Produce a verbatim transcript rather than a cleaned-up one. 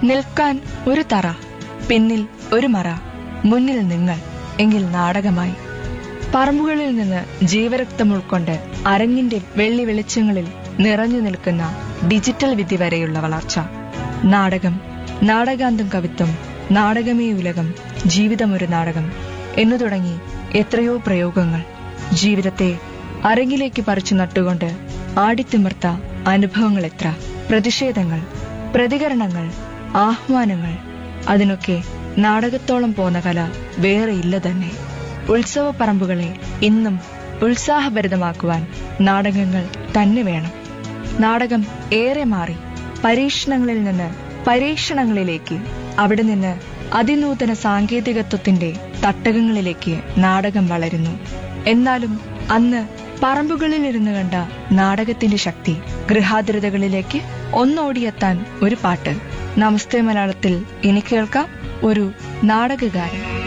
നിൽക്കാൻ ഒരു തറ, പിന്നിൽ ഒരു മറ, മുന്നിൽ നിങ്ങൾ എങ്കിൽ നാടകമായി. പറമ്പുകളിൽ നിന്ന് ജീവരക്തം ഉൾക്കൊണ്ട് അരങ്ങിന്റെ വെള്ളി വെളിച്ചങ്ങളിൽ നിറഞ്ഞു നിൽക്കുന്ന ഡിജിറ്റൽ വിധി വരെയുള്ള വളർച്ച. നാടകം, നാടകാന്തം കവിത്വം, നാടകമേ ഉലകം, ജീവിതമൊരു നാടകം എന്നു തുടങ്ങി എത്രയോ പ്രയോഗങ്ങൾ. ജീവിതത്തെ അരങ്ങിലേക്ക് പറിച്ചു നട്ടുകൊണ്ട് ആടിത്തിമിർത്ത അനുഭവങ്ങൾ എത്ര, പ്രതിഷേധങ്ങൾ, പ്രതികരണങ്ങൾ, ആഹ്വാനങ്ങൾ. അതിനൊക്കെ നാടകത്തോളം പോന്ന കല വേറെയില്ല തന്നെ. ഉത്സവ പറമ്പുകളെ ഇന്നും ഉത്സാഹഭരിതമാക്കുവാൻ നാടകങ്ങൾ തന്നെ വേണം. നാടകം ഏറെ മാറി. പരീക്ഷണങ്ങളിൽ നിന്ന് പരീക്ഷണങ്ങളിലേക്ക്, അവിടെ നിന്ന് അതിനൂതന സാങ്കേതികത്വത്തിന്റെ തട്ടകങ്ങളിലേക്ക് നാടകം വളരുന്നു. എന്നാലും അന്ന് പറമ്പുകളിലിരുന്ന് കണ്ട നാടകത്തിന്റെ ശക്തി ഗൃഹാതിരതകളിലേക്ക് ഒന്നോടിയെത്താൻ ഒരു പാട്ട്. നമസ്തേ മലയാളത്തിൽ ഇനി കേൾക്കാം ഒരു നാടകഗാനം.